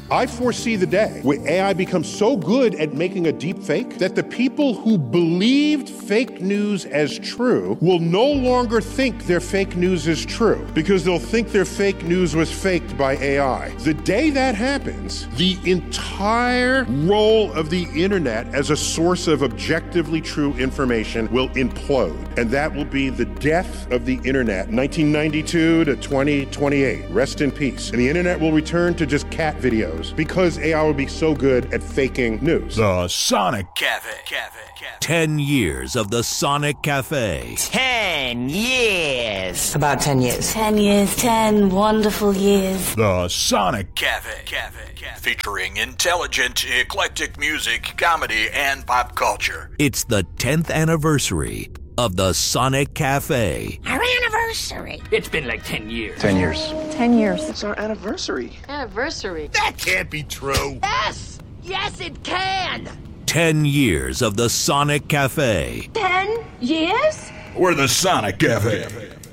I foresee the day where AI becomes so good at making a deep fake that the people who believed fake news as true will no longer think their fake news is true because they'll think their fake news was faked by AI. The day that happens, the entire role of the internet as a source of objectively true information will implode. And that will be the death of the internet, 1992 to 2028. Rest in peace. And the internet will return to just cat videos because AI will be so good at faking news. The Sonic Cafe. 10 years of the Sonic Cafe. 10 years. About 10 years. 10 years, 10 wonderful years. The Sonic Cafe. Featuring intelligent, eclectic music, comedy, and pop culture. It's the 10th anniversary of the Sonic Cafe. Our anniversary. It's been like 10 years. 10 years. 10 years. It's our anniversary. Anniversary? That can't be true. Yes! Yes, it can! 10 years of the Sonic Cafe. 10 years? We're the Sonic Cafe.